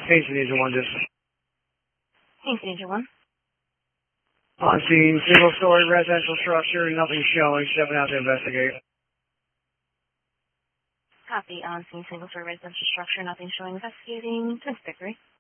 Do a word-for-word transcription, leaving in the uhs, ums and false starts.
Phoenix Ninja one, just. Phoenix Ninja one. On scene, single-story residential structure, nothing showing, stepping out to investigate. Copy. On scene, single-story residential structure, nothing showing, investigating. Twin Stick three.